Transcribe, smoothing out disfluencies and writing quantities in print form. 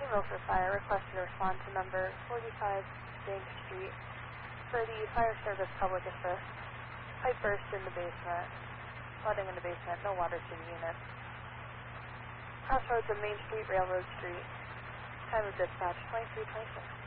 Milford Fire requested to respond to number 45 Bank Street for the fire service public assist. Pipe burst in the basement. Flooding in the basement. No water to the unit. Crossroads of Main Street, Railroad Street. Time of dispatch 2326.